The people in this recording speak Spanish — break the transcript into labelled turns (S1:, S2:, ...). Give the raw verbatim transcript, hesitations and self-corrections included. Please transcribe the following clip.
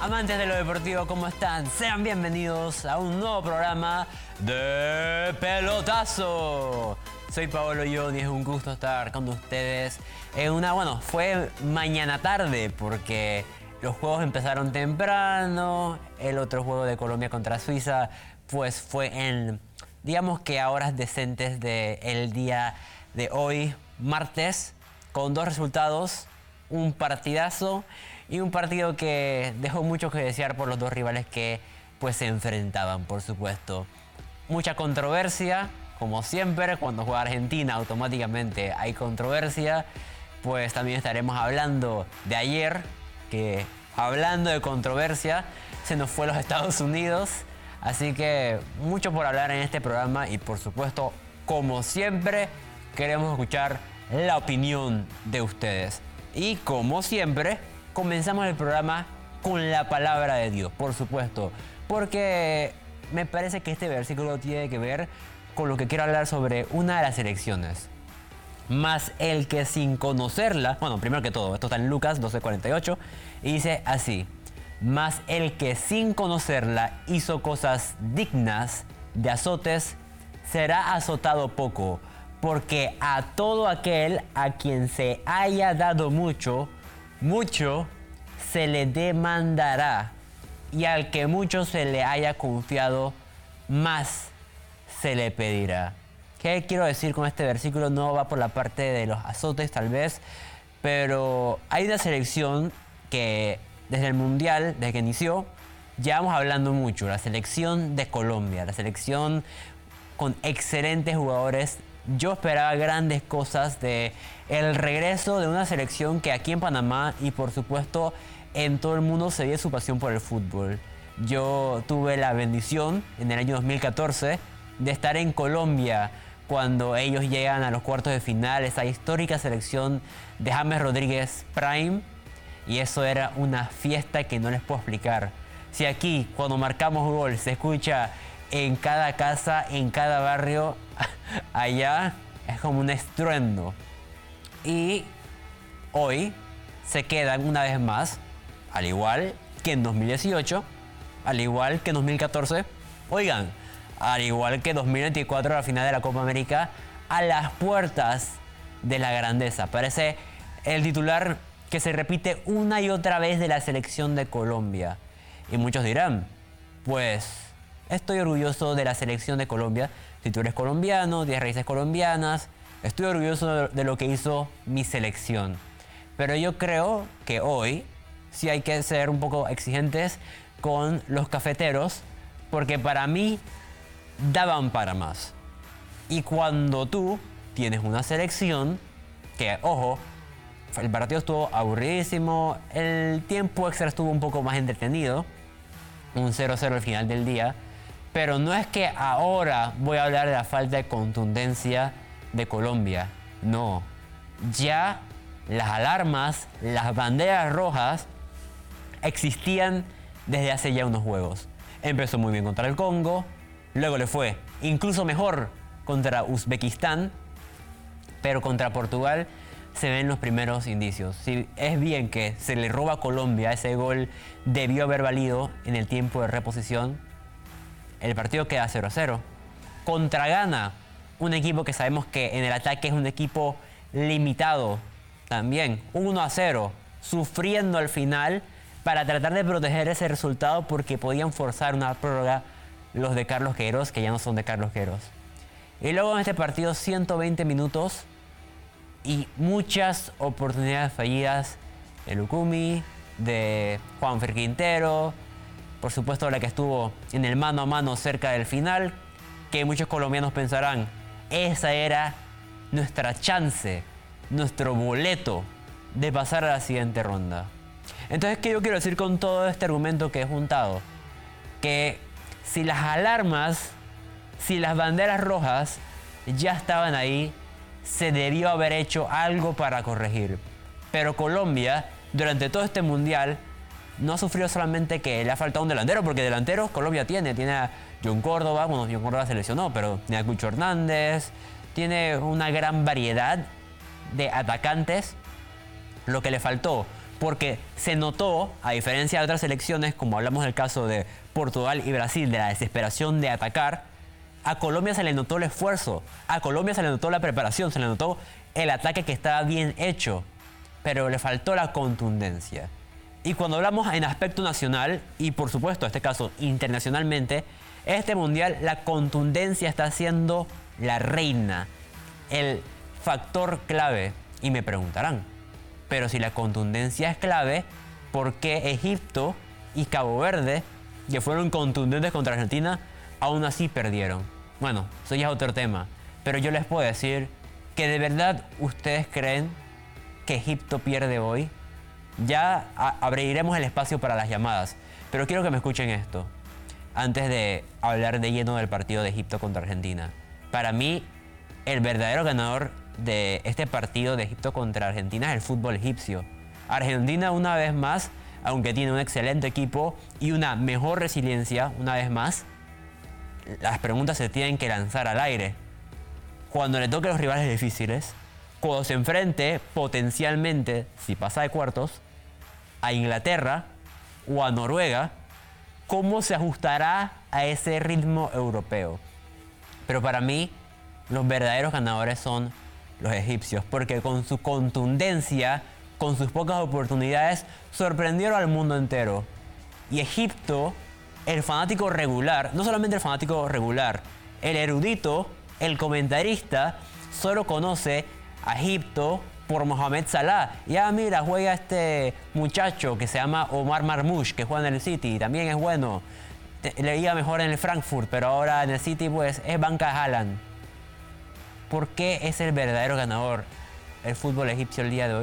S1: Amantes de lo deportivo, ¿cómo están? Sean bienvenidos a un nuevo programa de Pelotazo. Soy Paolo Ion y es un gusto estar con ustedes en una, bueno, fue mañana tarde porque los juegos empezaron temprano. El otro juego de Colombia contra Suiza pues fue en, digamos que a horas decentes del día de hoy, martes, con dos resultados, un partidazo y un partido que dejó mucho que desear por los dos rivales que pues se enfrentaban, por supuesto. Mucha controversia, como siempre, cuando juega Argentina automáticamente hay controversia. Pues también estaremos hablando de ayer, que hablando de controversia, se nos fue a los Estados Unidos. Así que mucho por hablar en este programa y por supuesto, como siempre, queremos escuchar la opinión de ustedes. Y como siempre, comenzamos el programa con la palabra de Dios, por supuesto, porque me parece que este versículo tiene que ver con lo que quiero hablar sobre una de las elecciones. Más el que sin conocerla, bueno, primero que todo, esto está en Lucas doce cuarenta y ocho, y dice así: mas el que sin conocerla hizo cosas dignas de azotes, será azotado poco, porque a todo aquel a quien se haya dado mucho, mucho se le demandará, y al que mucho se le haya confiado, más se le pedirá. ¿Qué quiero decir con este versículo? No va por la parte de los azotes tal vez, pero hay una selección que desde el Mundial, desde que inició, llevamos hablando mucho, la selección de Colombia, la selección con excelentes jugadores. Yo esperaba grandes cosas de el regreso de una selección que aquí en Panamá y por supuesto en todo el mundo se ve su pasión por el fútbol. Yo tuve la bendición en el año dos mil catorce de estar en Colombia cuando ellos llegan a los cuartos de final, esa histórica selección de James Rodríguez Prime, y eso era una fiesta que no les puedo explicar. Si aquí cuando marcamos gol se escucha en cada casa, en cada barrio, allá es como un estruendo. Y hoy se quedan una vez más, al igual que en dos mil dieciocho, al igual que en dos mil catorce, oigan, al igual que dos mil veinticuatro, la final de la Copa América, a las puertas de la grandeza. Parece el titular que se repite una y otra vez de la selección de Colombia. Y muchos dirán, pues estoy orgulloso de la selección de Colombia. Si tú eres colombiano, tienes raíces colombianas, estoy orgulloso de lo que hizo mi selección. Pero yo creo que hoy sí hay que ser un poco exigentes con los cafeteros, porque para mí daban para más. Y cuando tú tienes una selección que, ojo, el partido estuvo aburridísimo, el tiempo extra estuvo un poco más entretenido, un cero cero al final del día, pero no es que ahora voy a hablar de la falta de contundencia de Colombia, no. Ya las alarmas, las banderas rojas existían desde hace ya unos juegos. Empezó muy bien contra el Congo, luego le fue incluso mejor contra Uzbekistán, pero contra Portugal se ven los primeros indicios. Si es bien que se le roba a Colombia, ese gol debió haber valido en el tiempo de reposición, el partido queda cero a cero. Contra Ghana, un equipo que sabemos que en el ataque es un equipo limitado, también uno a cero, sufriendo al final para tratar de proteger ese resultado porque podían forzar una prórroga los de Carlos Queiroz, que ya no son de Carlos Queiroz. Y luego en este partido ciento veinte minutos y muchas oportunidades fallidas de Lucumí, de Juanfer Quintero, por supuesto la que estuvo en el mano a mano cerca del final, que muchos colombianos pensarán, esa era nuestra chance, nuestro boleto de pasar a la siguiente ronda. Entonces, ¿qué yo quiero decir con todo este argumento que he juntado? Que si las alarmas, si las banderas rojas ya estaban ahí, se debió haber hecho algo para corregir. Pero Colombia, durante todo este mundial, no sufrió solamente que le ha faltado un delantero, porque delanteros Colombia tiene. Tiene a John Córdoba, bueno, John Córdoba se lesionó, pero tiene a Cucho Hernández, tiene una gran variedad de atacantes. Lo que le faltó porque se notó, a diferencia de otras selecciones, como hablamos del caso de Portugal y Brasil, de la desesperación de atacar, a Colombia se le notó el esfuerzo, a Colombia se le notó la preparación, se le notó el ataque que estaba bien hecho, pero le faltó la contundencia. Y cuando hablamos en aspecto nacional, y por supuesto, en este caso internacionalmente, este mundial la contundencia está siendo la reina, el factor clave. Y me preguntarán, pero si la contundencia es clave, ¿por qué Egipto y Cabo Verde, que fueron contundentes contra Argentina, aún así perdieron? Bueno, eso ya es otro tema, pero yo les puedo decir que de verdad ustedes creen que Egipto pierde hoy. Ya abriremos el espacio para las llamadas, pero quiero que me escuchen esto antes de hablar de lleno del partido de Egipto contra Argentina. Para mí, el verdadero ganador de este partido de Egipto contra Argentina es el fútbol egipcio. Argentina, una vez más, aunque tiene un excelente equipo y una mejor resiliencia, una vez más, las preguntas se tienen que lanzar al aire. Cuando le toque a los rivales difíciles, cuando se enfrente potencialmente, si pasa de cuartos, a Inglaterra o a Noruega, ¿cómo se ajustará a ese ritmo europeo? Pero para mí, los verdaderos ganadores son los egipcios, porque con su contundencia, con sus pocas oportunidades, sorprendieron al mundo entero. Y Egipto, el fanático regular, no solamente el fanático regular, el erudito, el comentarista, solo conoce a Egipto por Mohamed Salah. Ya mira, juega este muchacho que se llama Omar Marmoush, que juega en el City, también es bueno. Le iba mejor en el Frankfurt, pero ahora en el City pues es banca Haaland. ¿Por qué es el verdadero ganador el fútbol egipcio el día de hoy?